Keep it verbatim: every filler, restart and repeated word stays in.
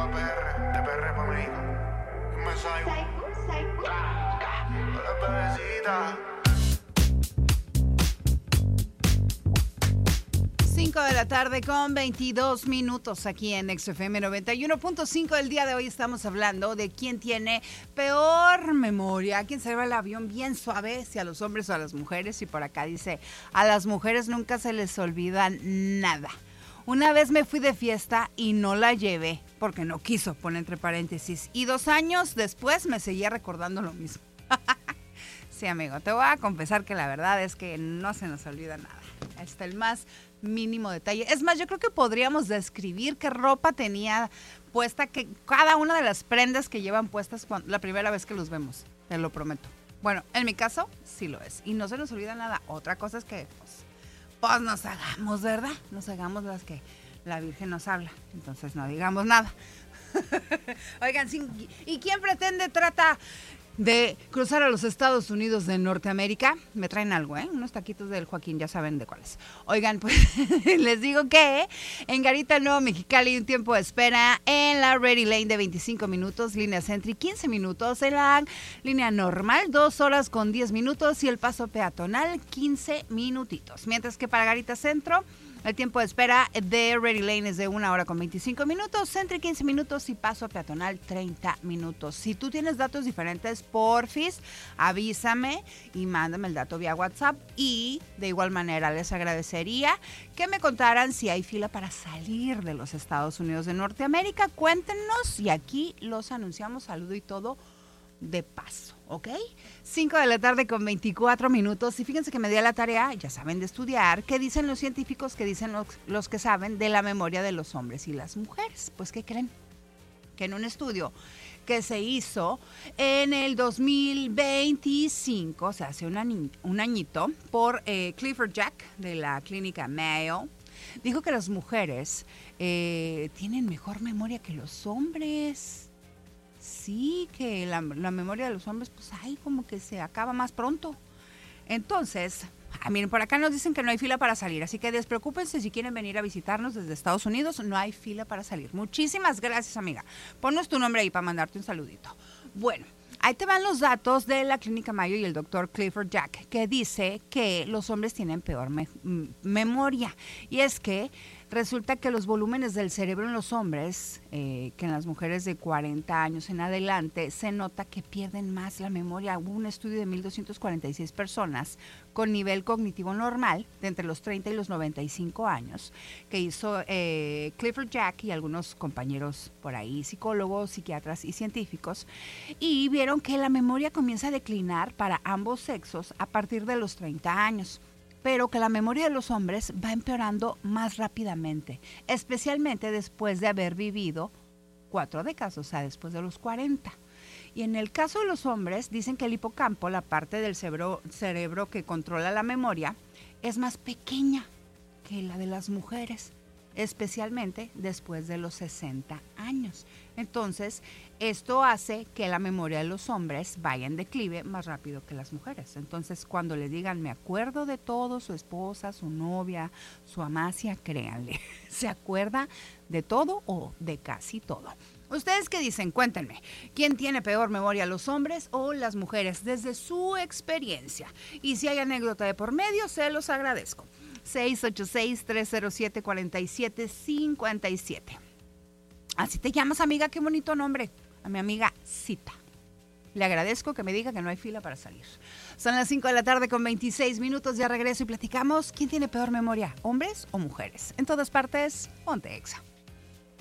pa' P R, de P R pa' México. Un mensaje. Hola, bebecita. cinco de la tarde con veintidós minutos aquí en X F M noventa y uno punto cinco. El día de hoy estamos hablando de quién tiene peor memoria, quién se va el avión bien suave, si a los hombres o a las mujeres. Y por acá dice, a las mujeres nunca se les olvida nada. Una vez me fui de fiesta y no la llevé porque no quiso, pone entre paréntesis. Y dos años después me seguía recordando lo mismo. Sí, amigo, te voy a confesar que la verdad es que no se nos olvida nada. Hasta el más mínimo detalle. Es más, yo creo que podríamos describir qué ropa tenía puesta, que cada una de las prendas que llevan puestas cuando, la primera vez que los vemos. Te lo prometo. Bueno, en mi caso, sí lo es. Y no se nos olvida nada. Otra cosa es que, pues, pues nos hagamos, ¿verdad? Nos hagamos las que la Virgen nos habla. Entonces no digamos nada. Oigan, ¿y quién pretende trata de cruzar a los Estados Unidos de Norteamérica? Me traen algo, ¿eh? Unos taquitos del Joaquín, ya saben de cuáles. Oigan, pues les digo que en Garita Nuevo Mexicali un tiempo de espera en la Ready Lane de veinticinco minutos, línea Sentry quince minutos, en la línea normal dos horas con diez minutos y el paso peatonal quince minutitos. Mientras que para Garita Centro el tiempo de espera de Ready Lane es de una hora con veinticinco minutos, Sentry quince minutos y paso peatonal treinta minutos. Si tú tienes datos diferentes, porfis, avísame y mándame el dato vía WhatsApp. Y de igual manera les agradecería que me contaran si hay fila para salir de los Estados Unidos de Norteamérica. Cuéntenos y aquí los anunciamos. Saludo y todo de paso, ¿ok? cinco de la tarde con veinticuatro minutos. Y fíjense que me di a la tarea, ya saben, de estudiar qué dicen los científicos, qué dicen los, los que saben de la memoria de los hombres y las mujeres. Pues, ¿qué creen? Que en un estudio que se hizo en el dos mil veinticinco, o sea, hace un, añi, un añito, por eh, Clifford Jack de la clínica Mayo, dijo que las mujeres eh, tienen mejor memoria que los hombres. Sí, que la, la memoria de los hombres, pues, ay, como que se acaba más pronto. Entonces, ah, miren, por acá nos dicen que no hay fila para salir, así que despreocúpense si quieren venir a visitarnos desde Estados Unidos, no hay fila para salir. Muchísimas gracias, amiga. Ponnos tu nombre ahí para mandarte un saludito. Bueno, ahí te van los datos de la Clínica Mayo y el doctor Clifford Jack, que dice que los hombres tienen peor me- memoria. Y es que resulta que los volúmenes del cerebro en los hombres, eh, que en las mujeres de cuarenta años en adelante, se nota que pierden más la memoria. Hubo un estudio de mil doscientas cuarenta y seis personas con nivel cognitivo normal, de entre los treinta y los noventa y cinco años, que hizo eh, Clifford Jack y algunos compañeros por ahí, psicólogos, psiquiatras y científicos, y vieron que la memoria comienza a declinar para ambos sexos a partir de los treinta años. Pero que la memoria de los hombres va empeorando más rápidamente, especialmente después de haber vivido cuatro décadas, o sea, después de los cuarenta. Y en el caso de los hombres, dicen que el hipocampo, la parte del cerebro, cerebro que controla la memoria, es más pequeña que la de las mujeres, especialmente después de los sesenta años. Entonces, esto hace que la memoria de los hombres vaya en declive más rápido que las mujeres. Entonces, cuando le digan, me acuerdo de todo, su esposa, su novia, su amacia, créanle, se acuerda de todo o de casi todo. ¿Ustedes qué dicen? Cuéntenme. ¿Quién tiene peor memoria, los hombres o las mujeres? Desde su experiencia. Y si hay anécdota de por medio, se los agradezco. seis ocho seis, tres cero siete, cuatro siete cinco siete. Así te llamas, amiga, qué bonito nombre. A mi amiga Cita. Le agradezco que me diga que no hay fila para salir. Son las cinco de la tarde con veintiséis minutos. Ya regreso y platicamos quién tiene peor memoria, hombres o mujeres. En todas partes, ponte Exa.